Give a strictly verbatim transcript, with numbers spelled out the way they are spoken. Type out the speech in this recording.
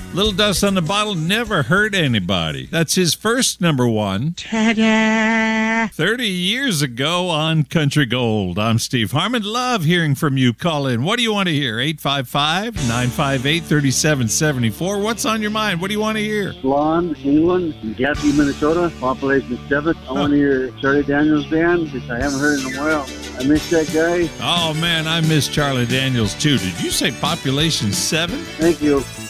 Little Dust on the Bottle never hurt anybody. That's his first number one. Ta-da! thirty years ago on Country Gold. I'm Steve Harmon. Love hearing from you. Call in. What do you want to hear? eight five five, nine five eight, three seven seven four. What's on your mind? What do you want to hear? Blonde, England, Gaffney, Minnesota, population seven. I want to hear Charlie Daniels Band, which I haven't heard in a while. I miss that guy. Oh, man, I miss Charlie Daniels, too. Did you say population seven? Thank you.